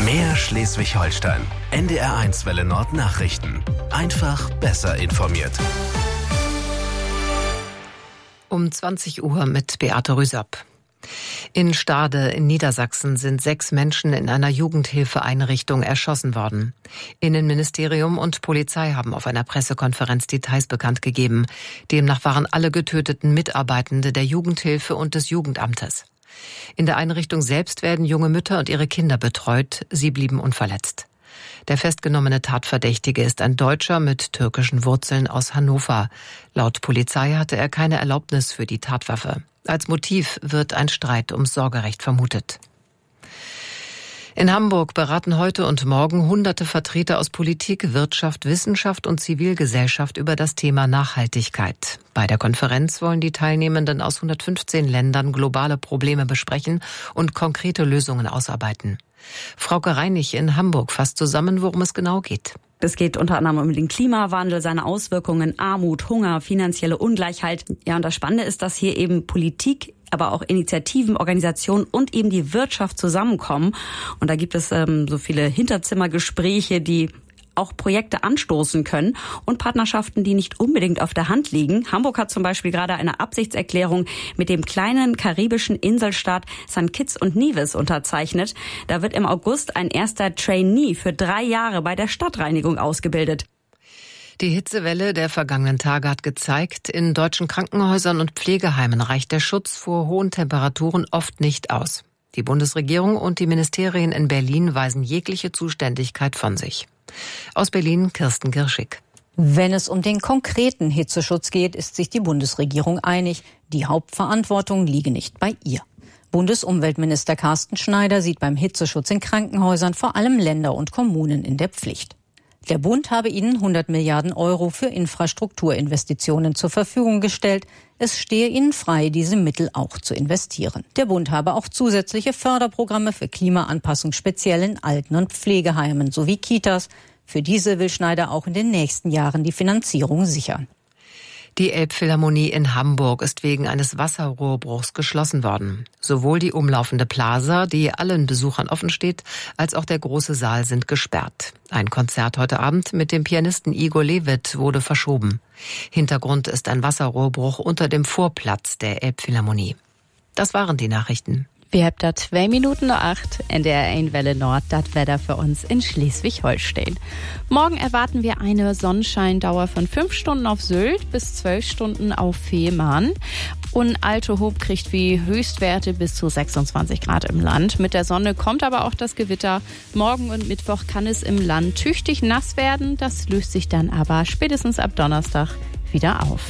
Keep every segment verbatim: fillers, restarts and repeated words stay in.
Mehr Schleswig-Holstein. N D R eins Welle Nord Nachrichten. Einfach besser informiert. Um zwanzig Uhr mit Beate Rüsop. In Stade in Niedersachsen sind sechs Menschen in einer Jugendhilfeeinrichtung erschossen worden. Innenministerium und Polizei haben auf einer Pressekonferenz Details bekannt gegeben. Demnach waren alle Getöteten Mitarbeitende der Jugendhilfe und des Jugendamtes. In der Einrichtung selbst werden junge Mütter und ihre Kinder betreut. Sie blieben unverletzt. Der festgenommene Tatverdächtige ist ein Deutscher mit türkischen Wurzeln aus Hannover. Laut Polizei hatte er keine Erlaubnis für die Tatwaffe. Als Motiv wird ein Streit ums Sorgerecht vermutet. In Hamburg beraten heute und morgen hunderte Vertreter aus Politik, Wirtschaft, Wissenschaft und Zivilgesellschaft über das Thema Nachhaltigkeit. Bei der Konferenz wollen die Teilnehmenden aus hundertfünfzehn Ländern globale Probleme besprechen und konkrete Lösungen ausarbeiten. Frauke Reinig in Hamburg fasst zusammen, worum es genau geht. Es geht unter anderem um den Klimawandel, seine Auswirkungen, Armut, Hunger, finanzielle Ungleichheit. Ja, und das Spannende ist, dass hier eben Politik, aber auch Initiativen, Organisationen und eben die Wirtschaft zusammenkommen. Und da gibt es ähm, so viele Hinterzimmergespräche, die auch Projekte anstoßen können und Partnerschaften, die nicht unbedingt auf der Hand liegen. Hamburg hat zum Beispiel gerade eine Absichtserklärung mit dem kleinen karibischen Inselstaat Sankt Kitts und Nevis unterzeichnet. Da wird im August ein erster Trainee für drei Jahre bei der Stadtreinigung ausgebildet. Die Hitzewelle der vergangenen Tage hat gezeigt, in deutschen Krankenhäusern und Pflegeheimen reicht der Schutz vor hohen Temperaturen oft nicht aus. Die Bundesregierung und die Ministerien in Berlin weisen jegliche Zuständigkeit von sich. Aus Berlin Kirsten Girschig. Wenn es um den konkreten Hitzeschutz geht, ist sich die Bundesregierung einig. Die Hauptverantwortung liege nicht bei ihr. Bundesumweltminister Carsten Schneider sieht beim Hitzeschutz in Krankenhäusern vor allem Länder und Kommunen in der Pflicht. Der Bund habe ihnen hundert Milliarden Euro für Infrastrukturinvestitionen zur Verfügung gestellt. Es stehe ihnen frei, diese Mittel auch zu investieren. Der Bund habe auch zusätzliche Förderprogramme für Klimaanpassung speziell in Alten- und Pflegeheimen sowie Kitas. Für diese will Schneider auch in den nächsten Jahren die Finanzierung sichern. Die Elbphilharmonie in Hamburg ist wegen eines Wasserrohrbruchs geschlossen worden. Sowohl die umlaufende Plaza, die allen Besuchern offen steht, als auch der große Saal sind gesperrt. Ein Konzert heute Abend mit dem Pianisten Igor Levit wurde verschoben. Hintergrund ist ein Wasserrohrbruch unter dem Vorplatz der Elbphilharmonie. Das waren die Nachrichten. Wir haben da zwei Minuten nach acht, N D R eins Welle Nord, das Wetter für uns in Schleswig-Holstein. Morgen erwarten wir eine Sonnenscheindauer von fünf Stunden auf Sylt bis zwölf Stunden auf Fehmarn. Und Altehof kriegt wie Höchstwerte bis zu sechsundzwanzig Grad im Land. Mit der Sonne kommt aber auch das Gewitter. Morgen und Mittwoch kann es im Land tüchtig nass werden. Das löst sich dann aber spätestens ab Donnerstag wieder auf.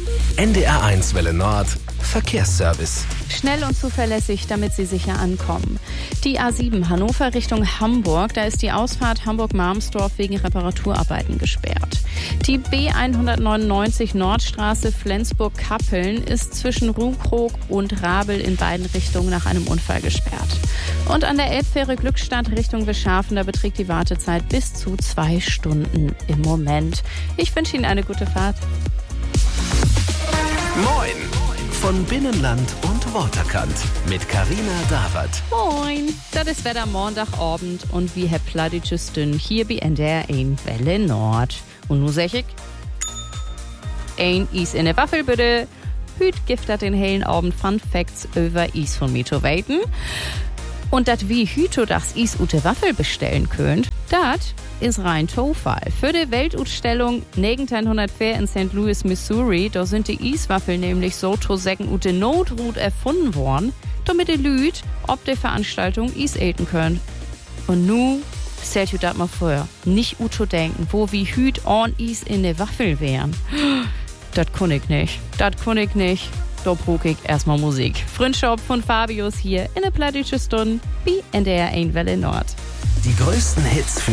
N D R eins Welle Nord Verkehrsservice. Schnell und zuverlässig, damit Sie sicher ankommen. Die A sieben Hannover Richtung Hamburg, da ist die Ausfahrt Hamburg-Marmsdorf wegen Reparaturarbeiten gesperrt. Die B hundertneunundneunzig Nordstraße Flensburg-Kappeln ist zwischen Ruhkrog und Rabel in beiden Richtungen nach einem Unfall gesperrt. Und an der Elbfähre Glückstadt Richtung Wischhafen, da beträgt die Wartezeit bis zu zwei Stunden im Moment. Ich wünsche Ihnen eine gute Fahrt. Moin von Binnenland und Waterkant mit Carina Dawert. Moin, das ist Wetter Montagabend und wir haben plattdeutsch dünn hier bei N D R eins Welle Nord. Und nu sag ich, ein Eis in der Waffel bitte. Hüt giftet den hellen Abend Fun Facts über Eis von mir zu weiten. Und dat wie Hüto das Eis ute Waffel bestellen könnt, dat ist rein Zufall. Für die Weltausstellung neunzehnhundertvier in Saint Louis, Missouri, da sind die Eiswaffeln nämlich so zu sagen ute Notrut erfunden worden, damit die Lüd ob der Veranstaltung Eis eten können. Und nu stellt ihr das mal vor, nicht uto denken, wo wie Hüt on Eis in der Waffel wären. Das kann ich nicht, das kann ich nicht. Da brauche ich erstmal Musik. Freundschaft von Fabius hier in der plattdeutschen Stunde bei N D R eins Welle Nord. Die größten Hits für